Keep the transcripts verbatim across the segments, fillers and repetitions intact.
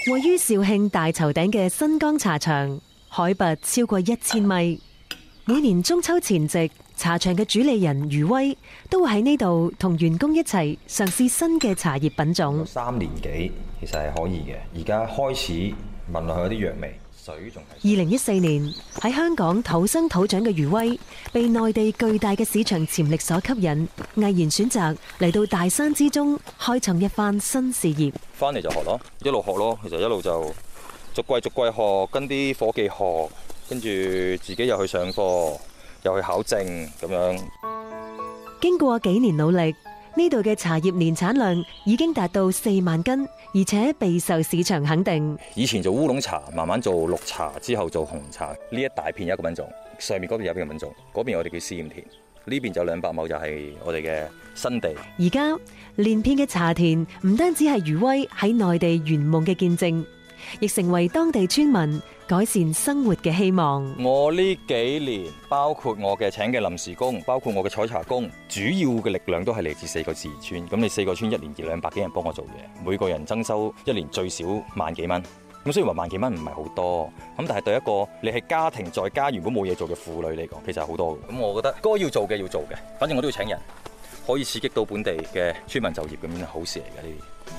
位於肇慶大頭頂嘅新江茶場，海拔超過一千米。每年中秋前夕，茶場嘅主理人余威都會喺呢度同員工一齊嘗試新嘅茶葉品種。 三年幾其實係可以嘅，而家開始聞落去有啲藥味，水仲係。 二零一四年喺香港土生土長嘅余威，被內地巨大嘅市場潛力所吸引，毅然選擇嚟到大山之中，開創一番新事業。 翻嚟就學咯，一路學咯，其實一路就逐季逐季學，跟啲夥計學，跟住自己又去上課，又去考證咁樣。 經過幾年努力，呢度嘅茶葉年產量已經達到四萬斤，而且備受市場肯定。 以前做烏龍茶，慢慢做綠茶，之後做紅茶。呢一大片有一個品種，上面嗰邊有邊個品種，嗰邊我哋叫試驗田，呢邊就兩百畝就係我哋嘅新地。 而家連片嘅茶田唔單止係余威喺內地圓夢嘅見證，亦成為當地村民改善生活嘅希望。 我呢幾年，包括我嘅請嘅臨時工，包括我嘅採茶工，主要嘅力量都係嚟自四個自然村。咁你四個村一年二兩百幾人幫我做嘢，每個人增收一年最少萬幾蚊。咁雖然話萬幾蚊唔係好多，咁但係對一個你係家庭在家如果冇嘢做嘅婦女嚟講，其實係好多。咁我覺得該要做嘅要做嘅，反正我都要請人，可以刺激到本地嘅村民就業，咁樣係好事嚟嘅呢啲。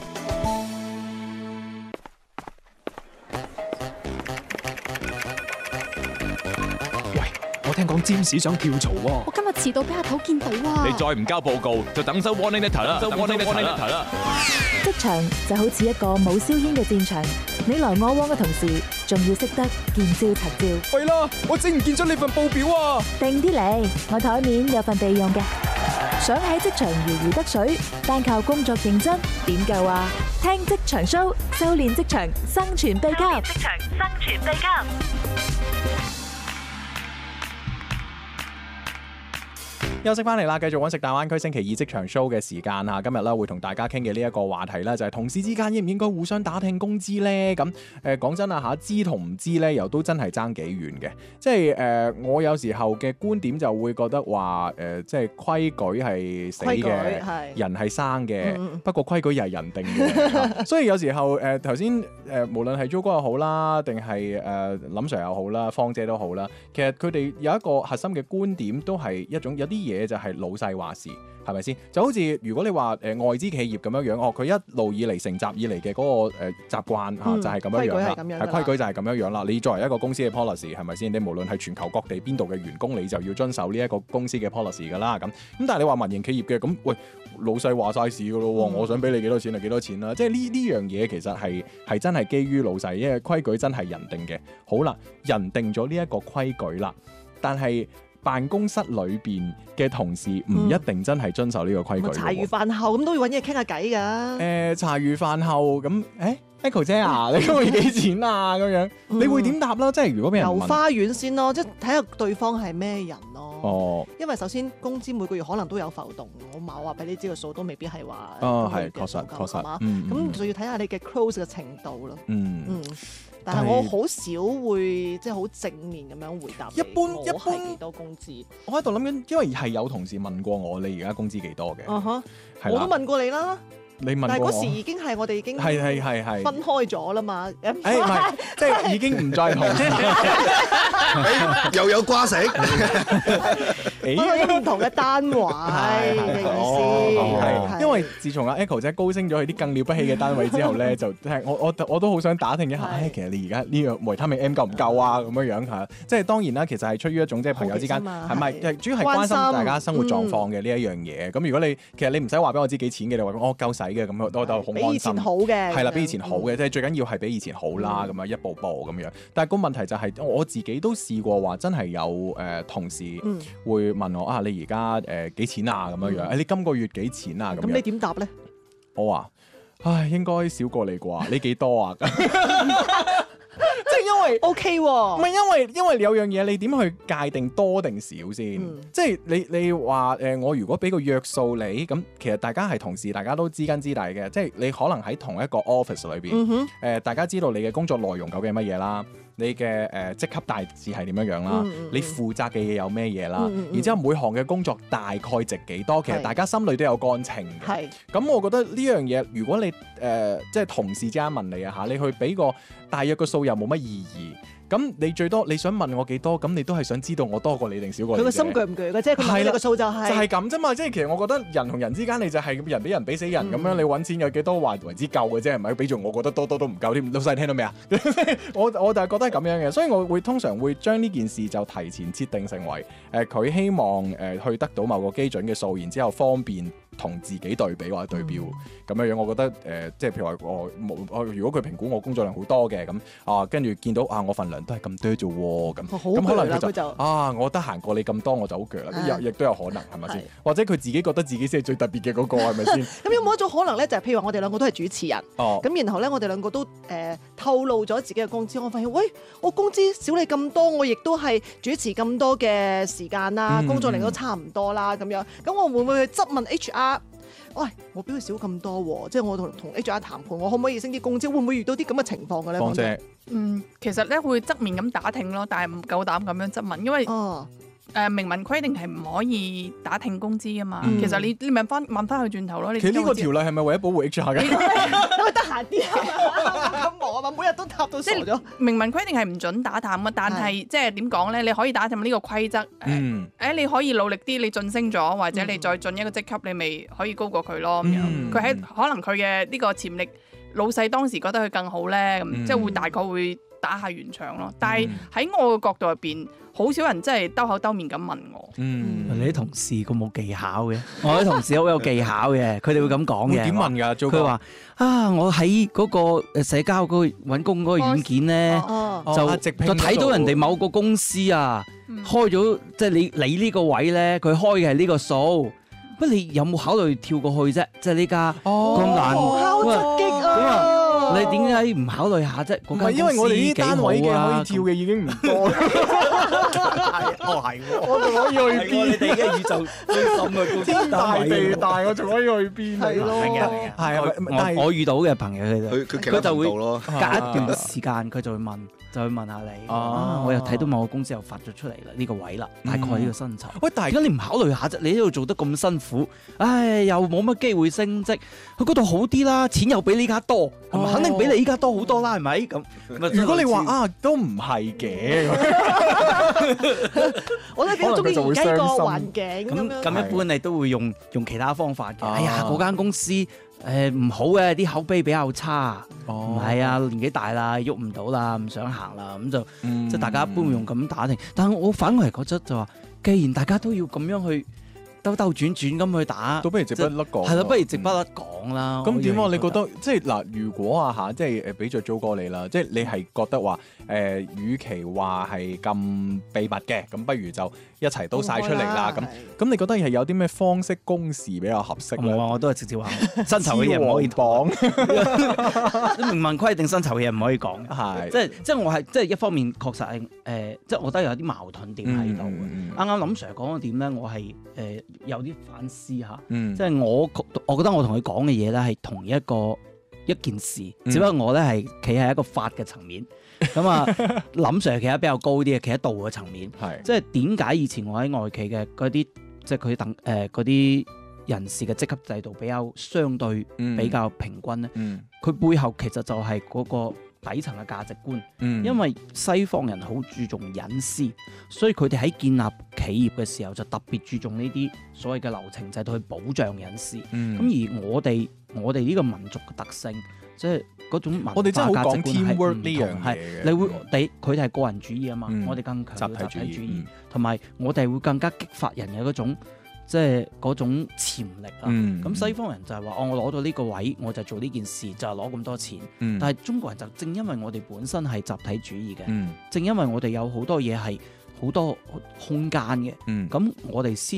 我聽講占士想跳槽喎， 我今日遲到俾阿頭見到啊！ 你再唔交報告，就等收 warning letter 啦，收 warning letter 啦。 職場就好似一個冇硝煙嘅戰場，你來我往嘅同時，仲要識得見招拆招。 喂啦，我整唔見咗你份報表啊！ 定啲嚟，我台面有份備用嘅。想喺職場如魚得水，單靠工作認真點夠啊？聽職場 show， 修煉職場生存秘笈。職場生存秘笈。 休息翻嚟啦，繼續揾食大灣區星期二職場 show 嘅時間啊！今日咧會同大家傾嘅呢一個話題咧，就係同事之間應唔應該互相打聽工資呢？咁誒講真啊嚇，知同唔知咧，又都真係爭幾遠嘅。即係誒、呃，我有時候嘅觀點就會覺得話誒、呃，即係規矩係死嘅，人係生嘅。嗯、不過規矩又係人定嘅，所以有時候誒頭先誒，無論係 Jo 哥又好啦，定係誒林 Sir 又好啦，芳姐都好啦，其實佢哋有一個核心嘅觀點，都係一種有啲嘢就係老細話事，係咪先？就好似如果你話誒、呃、外資企業咁樣樣，哦，佢一路以嚟承襲以嚟嘅嗰個誒習慣嚇，就係咁樣樣啦，係規矩就係咁樣樣啦。你作為一個公司嘅 policy 係咪先？你無論係全球各地邊度嘅員工，你就要遵守呢一個公司嘅 policy 噶啦。咁咁但係你話民營企業嘅咁，喂，老細話晒事噶咯，嗯、我想俾你幾多錢就幾多錢啦。即係呢呢樣嘢其實係係真係基於老細，因為規矩真係人定嘅。好啦，人定咗呢一個規矩啦，但係辦公室裏邊嘅同事唔一定真係遵守呢個規矩。 茶餘飯後咁都要揾嘢傾下偈噶。 誒，茶餘飯後咁，誒 Echo 姐啊，你今個月幾錢啊？咁樣，你會點答啦？即係如果俾人問， 遊花園先咯，即係睇下對方係咩人咯。 哦， 因為首先工資每個月可能都有浮動，我冇話俾你知個數都未必係話。 哦，係確實確實， 咁就要睇下你嘅 close 嘅程度咯。 嗯嗯。 但係我好少會即係好正面咁樣回答你。 一般一般幾多工資？ 我喺度諗緊，因為係有同事問過我，你而家工資幾多嘅？ 嗯哼，我都問過你啦。 你問過我， 但係嗰時已經係我哋已經係係係係分開咗啦嘛。 誒唔係，即係已經唔再同事， 又有瓜食。 分開唔同嘅單位嘅意思。 係因為自從阿 Echo 姐高升咗去啲更了不起嘅單位之後咧，就係我我我都好想打聽一下，誒其實你而家呢個維他命 M 夠唔夠啊？咁樣樣嚇，即係當然啦，其實係出於一種即係朋友之間係咪主要係關心大家生活狀況嘅呢一樣嘢。咁如果你其實你唔使話俾我知幾錢嘅，你話我夠使嘅咁，我都好安心。 比以前好嘅係啦，比以前好嘅，即係最緊要係比以前好啦。咁樣一步步咁樣，但係個問題就係我自己都試過話，真係有誒同事會問我啊，你而家誒幾錢啊？咁樣樣，誒你今個月幾錢啊？咁咁你點答咧？ 我話，唉，應該少過你啩？你幾多啊？即係因為 OK 喎， 唔係因為因為有樣嘢你點去界定多定少先？ 嗯即係你你話誒、呃，我如果俾個約數你，咁其實大家係同事，大家都知根知底嘅，即係你可能喺同一個 office 裏邊，誒、 嗯哼呃、大家知道你嘅工作內容究竟係乜嘢啦。你嘅誒職級大致係點樣樣啦？ 嗯嗯、 你負責嘅嘢有咩嘢啦？ 嗯嗯、 然之後每項嘅工作大概值幾多？其實大家心裏都有杆秤嘅。 係。 咁我覺得呢樣嘢，如果你誒、呃、即係同事之間問你啊嚇，你去俾個大約個數又冇乜意義。咁你最多你想問我幾多？咁你都係想知道我多過你定少過你。 佢個心鋸唔鋸嘅啫，佢問你個數就係、 就係咁啫嘛。即係其實我覺得人同人之間，你就係人俾人俾死人咁、嗯、樣，你揾錢有幾多話為之夠嘅啫？係咪？俾住我覺得多多都唔夠添。老細聽到未啊？我我就係覺得係咁樣嘅，所以我會通常會將呢件事就提前設定成為誒佢、呃、希望誒、呃、去得到某個基準嘅數，然之後方便同自己對比或者對標咁樣樣。我覺得誒、呃，即係譬如話我我如果佢評估我工作量好多嘅咁啊，跟住見到啊我份量都係咁多啫喎，咁咁可能佢就，就啊我得閒過你咁多我就好鋸啦，亦都有可能係咪先？或者佢自己覺得自己先係最特別嘅嗰個係咪先？ 咁有冇一種可能咧？就係、是、譬如話我哋兩個都係主持人，咁、哦、然後咧我哋兩個都誒、呃、透露咗自己嘅工資，我發現喂我工資少你咁多，我亦都係主持咁多嘅時間啦，工作量都差唔多啦咁樣，咁我會唔會去質問 H R？喂，我比佢少咁多喎，即係我同同 H R 談判，我可唔可以升啲工資？會唔會遇到啲咁嘅情況嘅咧？ 芳姐， 嗯，其實咧會側面咁打聽咯，但係唔夠膽咁樣質問，因為誒、 哦呃、明文規定係唔可以打聽工資噶嘛。 嗯、 其實你你問翻問翻佢轉頭咯。 其實呢個條例係咪為咗保護 H R 嘅？ 因為得閒啲啊，咁忙啊嘛，每日都答到傻咗。 明文規定係唔準打探啊，但係即係點講咧？你可以打探呢個規則。誒、 嗯呃，你可以努力啲，你晉升咗，或者你再進一個職級，你咪可以高過佢咯。咁樣佢喺可能佢嘅呢個潛力，老細當時覺得佢更好咧，咁、嗯、即係會大概會打下圓場咯。但係喺我嘅角度入邊，好少人真係兜口兜面咁問我。 嗯，你啲同事咁冇技巧嘅，我啲同事好有技巧嘅，佢哋會咁講嘅。 點問㗎？ 佢話啊，我喺嗰個社交嗰個揾工嗰個軟件咧， 哦、 就就睇到人哋某個公司啊，嗯、開咗即係你你呢個位咧，佢開嘅係呢個數。不過你有冇考慮跳過去啫？即係呢家咁難， 好出擊啊！ 你點解唔考慮下啫？ 唔係因為我哋呢啲單位嘅可以跳嘅已經唔多。哦係，我仲可以去邊？你哋嘅宇宙最深嘅天大地大，我仲可以去邊？係咯，係啊，但係我遇到嘅朋友佢佢佢佢就會隔一段時間佢就會問。就去問下你，啊，我又睇到某個公司又發咗出嚟啦，呢個位啦，大概呢個薪酬。喂，但係點解你唔考慮下啫？你呢度做得咁辛苦，唉，又冇乜機會升職，去嗰度好啲啦，錢又比呢家多，係咪？肯定比你依家多好多啦，係咪？咁如果你話啊，都唔係嘅， 我都比較中意而家個環境咁樣。 咁一般你都會用用其他方法嘅。哎呀，嗰間公司。誒唔、呃、好嘅，啲口碑比較差，唔係、哦、啊，年紀大啦，喐唔到啦，唔想行啦，咁就、嗯、即係大家一般會用咁打聽。但係我反而係覺得就話，既然大家都要咁樣去兜兜轉轉咁去打， 都不如直不甩講。係啦，不如直不甩講啦。 咁點啊？你覺得即係嗱，如果啊嚇，即係誒俾著租哥你啦，即係你係覺得話誒，與其話係咁秘密嘅，咁不如就一齊都晒出嚟啦。咁咁，你覺得係有啲咩方式公示比較合適咧？ 我都係直接話薪酬嘅嘢唔可以講，明文規定薪酬嘅嘢唔可以講。係即係即係我係即係一方面確實係誒，即係我覺得有啲矛盾點喺度。啱啱林 Sir 講嘅點咧，我係誒有啲反思嚇。即係我我覺得我同佢講嘅嘢咧係同一個一件事，只不過我咧係企喺一個法嘅層面。咁啊，林 Sir 企喺比較高啲嘅，企喺道嘅層面。係即係點解以前我喺外企嘅嗰啲，即係佢等誒嗰啲人士嘅職級制度比較相對比較平均咧？佢、嗯嗯、背後其實就係嗰個底層嘅價值觀。嗯、因為西方人好注重隱私，所以佢哋喺建立企業嘅時候就特別注重呢啲所謂嘅流程制度去保障隱私。咁、嗯、而我哋我哋呢個民族嘅特性，即係嗰種文化價值觀係唔同，係你會你佢哋係個人主義啊嘛，嗯、我哋更強集體主義，同埋、嗯、我哋會更加激發人嘅嗰種即係嗰種潛力啊。咁、嗯、西方人就係話哦，我攞到呢個位，我就做呢件事，就係攞咁多錢。嗯、但係中國人就正因為我哋本身係集體主義嘅，嗯、正因為我哋有好多嘢係好多空間嘅，咁、嗯、我哋先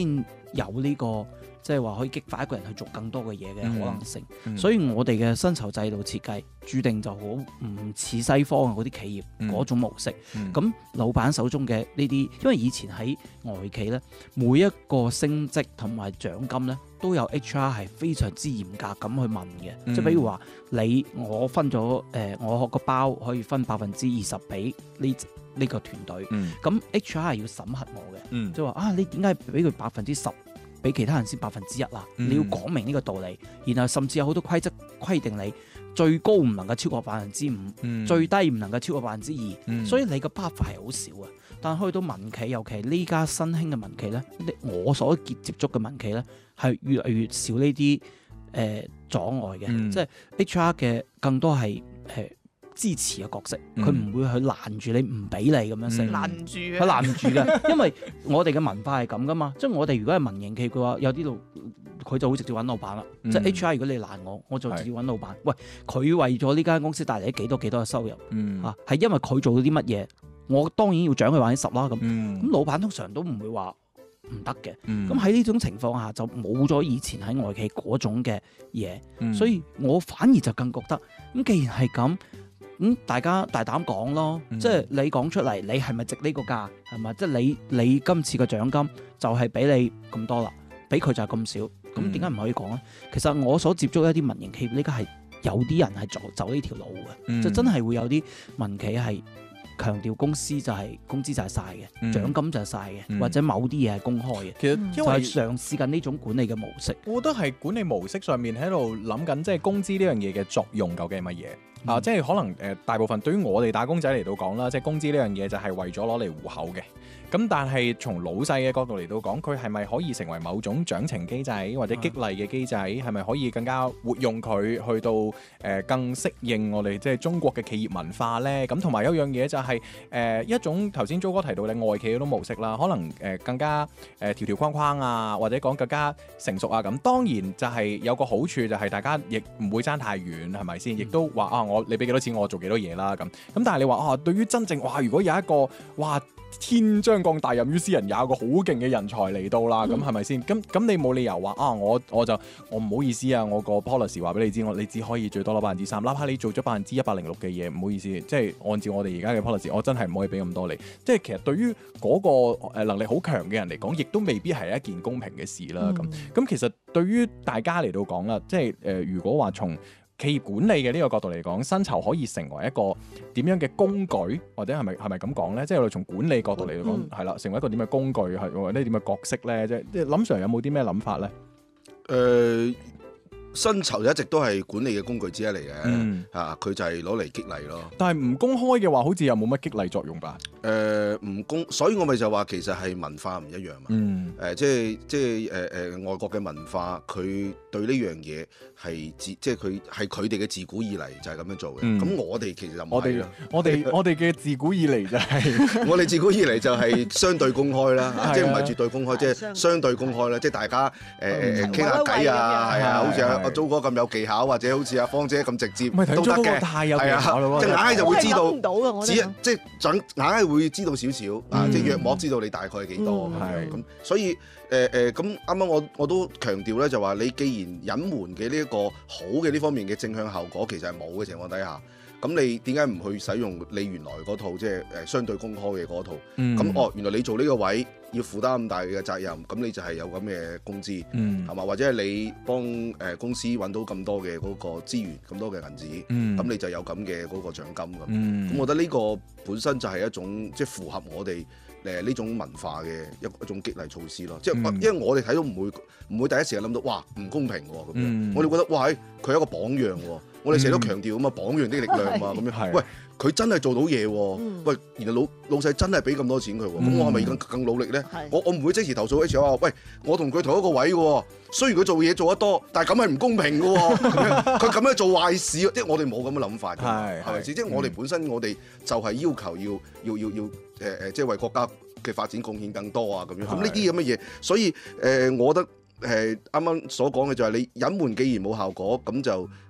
有呢、這個即係話可以激發一個人去做更多嘅嘢嘅可能性。 嗯嗯、所所以我哋嘅薪酬制度設計注定就好唔似西方嘅嗰啲企業嗰種模式。咁、 嗯嗯、 老闆手中嘅呢啲，因為以前喺外企咧，每一個升職同埋獎金咧，都有 H R 係非常之嚴格咁去問嘅。嗯、即係比如話你我分咗誒、呃，我個包可以分百分之二十俾呢呢個團隊。咁、嗯、H R 係要審核我嘅，嗯、即係話啊，你點解俾佢百分之十？俾其他人先百分之一啦，嗯、你要講明呢個道理，然後甚至有好多規則規定你最高唔能夠超過百分之五，嗯、最低唔能夠超過百分之二，嗯、所以你個 buffer 係好少啊。但去到民企，尤其呢家新興嘅民企咧，我所接接觸嘅民企咧，係越嚟越少呢啲誒阻礙嘅，嗯、即係 H R 嘅更多係誒。呃支持嘅角色，佢唔會去攔住你，唔俾你咁樣升， 攔住佢攔住嘅，因為我哋嘅文化係咁噶嘛，即係我哋如果係民營企嘅話，有啲路佢就會直接揾老闆啦，嗯、即係 H R 如果你攔我，我就直接揾老闆。是喂，佢為咗呢間公司帶嚟幾多幾多嘅收入，嗯、啊，係因為佢做到啲乜嘢，我當然要獎佢百分之十啦。咁，咁、嗯、老闆通常都唔會話唔得嘅。咁喺呢種情況下，就冇咗以前喺外企嗰種嘅嘢，嗯、所以我反而就更覺得，咁既然係咁。咁、嗯、大家大膽講咯，嗯、即係你講出嚟，你係咪值呢個價？係咪？即係你你今次嘅獎金就係俾你咁多啦，俾佢就係咁少。咁點解唔可以講咧？其實我所接觸一啲民營企業，呢家係有啲人係走走呢條路嘅，嗯、就真係會有啲民企係強調公司就係工資就係晒嘅，嗯、獎金就係晒嘅，嗯、或者某啲嘢係公開嘅。其實因為就係嘗試緊呢種管理嘅模式。 我覺得係管理模式上面喺度諗緊，即係工資呢樣嘢嘅作用究竟係乜嘢？啊，即係可能誒、呃，大部分對於我哋打工仔嚟到講啦，即係工資呢樣嘢就係為咗攞嚟糊口嘅。咁但係從老細嘅角度嚟到講，佢係咪可以成為某種獎懲機制或者激勵嘅機制？係咪可以更加活用佢去到誒、呃、更適應我哋即係中國嘅企業文化呢？咁同埋有一樣嘢就係、是、誒、呃、一種頭先 Jo 哥提到嘅外企嗰種模式啦，可能誒、呃、更加誒、呃、條條框框啊，或者講更加成熟啊咁。當然就係有個好處就係大家亦唔會爭太遠，係咪先？亦、嗯、都話啊，我你俾幾多錢我做幾多嘢啦咁。咁但係你話啊，對於真正哇，如果有一個哇天將降大任於斯人也，有個好勁嘅人才嚟到啦，咁係咪先？咁咁你冇理由話啊，我我就我唔好意思啊，我個 policy 話俾你知，我你只可以最多攞百分之三，哪怕你做咗百分之一百零六嘅嘢，唔好意思，即係按照我哋而家嘅 policy，我真係唔可以俾咁多你。即係其實對於嗰個誒能力好強嘅人嚟講，亦都未必係一件公平嘅事啦。咁咁、嗯、其實對於大家嚟到講啦，即係誒、呃、如果話從企業管理嘅呢個角度嚟講，薪酬可以成為一個點樣嘅工具，或者係咪係咪咁講咧？即係我哋從管理角度嚟講，係啦、嗯，成為一個點嘅工具，係或者點嘅角色咧？即係即係林 Sir有冇啲咩諗法咧？ 誒、呃。薪酬一直都係管理嘅工具之一嚟嘅，嚇佢、嗯啊、就係攞嚟激勵咯。 但係唔公開嘅話，好似又冇乜激勵作用吧？ 誒唔、呃、公，所以我咪就話其實係文化唔一樣嘛。誒、嗯呃、即係即係誒誒外國嘅文化，佢對呢樣嘢係自即係佢係佢哋嘅自古以嚟就係咁樣做嘅。咁、嗯、我哋其實就唔係啦。 我哋我哋嘅自古以嚟就係、是、 我哋自古以嚟就係相對公開啦，即係唔係絕對公開，即係相對公開啦，即係大家誒誒誒傾下偈啊，係啊，好似阿阿祖哥咁有技巧，或者好似阿芳姐咁直接都得嘅，係啊，即係硬係就會知道，只即係準硬係會知道少少啊，即係約莫知道你大概係幾多咁咁，所以誒誒咁啱啱我我都強調咧，就話你既然隱瞞嘅呢一個好嘅呢方面嘅正向效果其實係冇嘅情況底下，咁你點解唔去使用你原來嗰套即係誒相對公開嘅嗰套？咁、嗯、哦，原來你做呢個位要負擔咁大嘅責任，咁你就係有咁嘅工資，係嘛、嗯？或者係你幫誒公司揾到咁多嘅嗰個資源、咁多嘅銀紙，咁、嗯、你就有咁嘅嗰個獎金咁。咁、嗯、我覺得呢個本身就係一種即係、就是、符合我哋誒呢種文化嘅一一種激勵措施咯。即係、嗯、因為我哋睇到唔會唔會第一時間諗到哇唔公平喎咁樣，嗯、我哋覺得哇佢係一個榜樣喎。我哋成日都強調啊嘛，榜樣的力量嘛，咁樣。喂，佢真係做到嘢喎。嗯、喂，原來老老細真係俾咁多錢佢喎。咁、嗯、我係咪更更努力咧？是我我唔會即時投訴 H R 話，喂，我同佢同一個位嘅喎。雖然佢做嘢做得多，但係咁係唔公平嘅喎。佢咁樣做壞事，即係我哋冇咁嘅諗法嘅，係咪先？即係我哋本身我哋就係要求要要要要誒誒，即係為國家嘅發展貢獻更多啊咁樣。咁呢啲咁嘅嘢，所以誒、呃，我覺得誒啱啱所講嘅就係你隱瞞既然冇效果，咁就。誒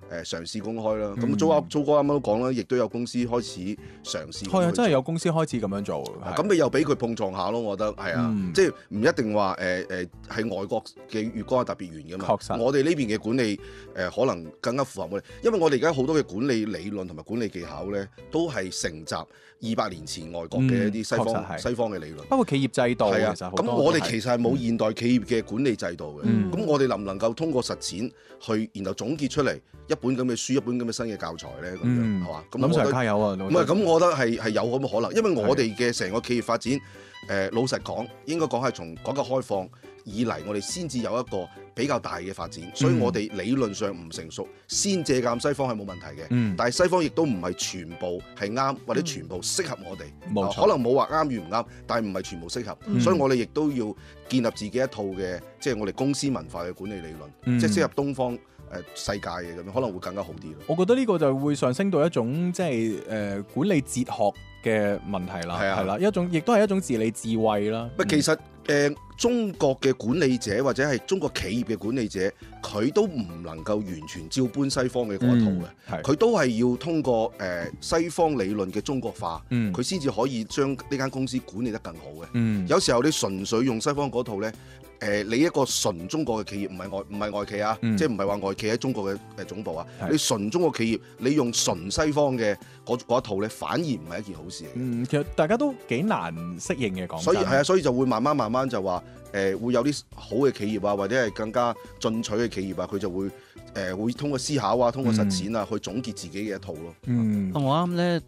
誒嘗試公開啦。咁、嗯、租租哥啱啱都講啦，亦都有公司開始嘗試。 係啊，真係有公司開始咁樣做。 咁你又俾佢碰撞下咯，我覺得係啊，嗯、即係唔一定話誒誒係外國嘅月光係特別圓㗎嘛。確實，我哋呢邊嘅管理誒、呃、可能更加符合我哋，因為我哋而家好多嘅管理理論同埋管理技巧咧，都係承襲二百年前外國嘅一啲西方、嗯、西方嘅理論， 包括企業制度。係啊， 咁我哋其實係冇現代企業嘅管理制度嘅。咁、嗯、我哋能唔能夠通過實踐去，然後總結出嚟一本咁嘅書，一本咁嘅新嘅教材咧？咁樣係嘛？咁林 Sir 加油啊！ 唔係咁，我覺得係係有咁嘅可能，因為我哋嘅成個企業發展，誒、呃、老實講，應該講係從改革開放以嚟，我哋先至有一個比較大嘅發展，所以我哋理論上唔成熟，先借鑑西方係冇問題嘅。嗯、但係西方亦都唔係全部係啱，或者全部適合我哋。冇錯，可能冇話啱與唔啱，但係唔係全部適合，嗯、所以我哋亦都要建立自己一套嘅，即係我哋公司文化嘅管理理論，嗯、即係適合東方。誒世界嘅咁樣可能會更加好啲咯。 我覺得呢個就會上升到一種即係誒管理哲學嘅問題啦，係啦、啊，一種亦都係一種治理智慧啦。 不、嗯、其實誒、呃、中國嘅管理者或者係中國企業嘅管理者，佢都唔能夠完全照搬西方嘅嗰一套嘅，佢、嗯、都係要通過誒、呃、西方理論嘅中國化，佢先至可以將呢間公司管理得更好嘅。嗯、有時候你純粹用西方嗰套咧。誒、呃，你一個純中國嘅企業，唔係外唔係外企啊，嗯、即係唔係話外企喺中國嘅誒總部啊？是你純中國企業，你用純西方嘅嗰一套咧，反而唔係一件好事嚟嘅。 嗯，其實大家都幾難適應嘅講。 所以係啊，所以就會慢慢慢慢就話誒、呃，會有啲好嘅企業啊，或者係更加進取嘅企業啊，佢就會誒、呃、會通過思考啊，通過實踐啊，嗯、去總結自己嘅一套咯。 嗯，我啱咧